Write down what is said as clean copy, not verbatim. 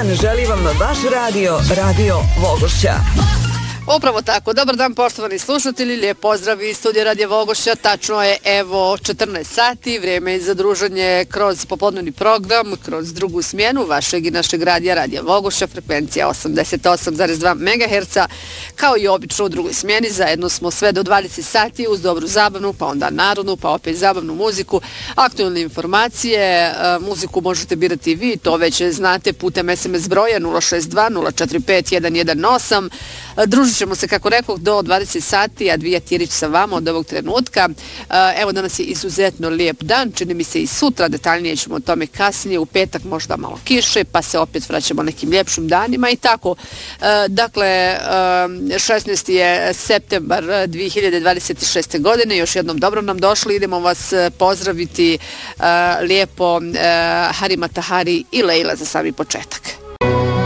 dan želi vam vaš Radio Vogošća. Upravo tako. Dobar dan, poštovani slušatelji, lijep pozdrav iz studija Radija Vogošća. Tačno je, evo, 14 sati, vrijeme je za druženje kroz popodnevni program, kroz drugu smjenu vašeg i našeg Radija Vogošća, frekvencija 88,2 MHz. Kao i obično u drugoj smjeni, zajedno smo sve do 20 sati uz dobru zabavnu, pa onda narodnu, pa opet zabavnu muziku, aktualne informacije. Muziku možete birati i vi, to već znate, putem SMS broja 062 045 118. Družit ćemo se, kako rekao, do 20 sati, a Dvijat Jerić sa vama od ovog trenutka. Evo, danas je izuzetno lijep dan, čini mi se i sutra, detaljnije ćemo o tome kasnije, u petak možda malo kiše, pa se opet vraćamo nekim ljepšim danima i tako. Dakle, 16. je septembar 2026. godine, još jednom dobro nam došli, idemo vas pozdraviti lijepo Harima Tahari i Lejla za sami početak.